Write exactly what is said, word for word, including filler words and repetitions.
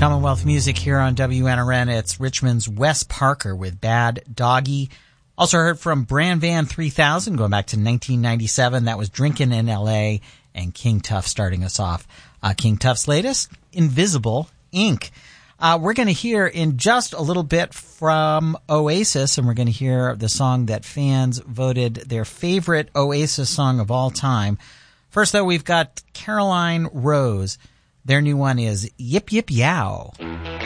Commonwealth Music here on W N R N. It's Richmond's Wes Parker with Bad Doggy. Also heard from Bran Van three thousand going back to nineteen ninety-seven. That was Drinkin' in L A, and King Tuff starting us off. Uh, King Tuff's latest, Invisible Ink. Uh, we're going to hear in just a little bit from Oasis, and we're going to hear the song that fans voted their favorite Oasis song of all time. First, though, we've got Caroline Rose. Their new one is Yip Yip Yow.